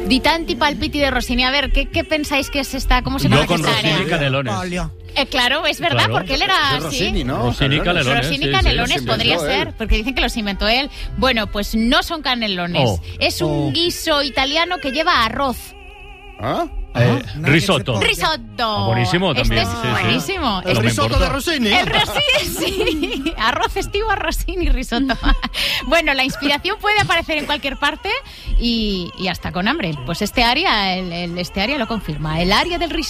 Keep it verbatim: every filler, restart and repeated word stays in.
Di tanti palpiti de Rossini. A ver, ¿qué, qué pensáis que es esta? ¿Cómo se llama Yo con esta Rossini área? Canelones. Eh, claro, es verdad, Claro. porque él era Es Rossini, así. ¿no? Rossini Canelones. Rossini sí, Canelones sí, podría los inventó ser, él. porque dicen que los inventó él. Bueno, pues no son canelones. Oh. Es un Oh. guiso italiano que lleva arroz. ¿Ah? Eh, Nada risotto. que se Risotto. Ah, buenísimo también, Este es sí, sí. buenísimo. No El me risotto importa. de Rossini. El Rossini, sí. Arroz estivo, Rossini, risotto. Bueno, la inspiración puede aparecer en cualquier parte y, y hasta con hambre. Pues este área, el, el- este área lo confirma. El área del risotto.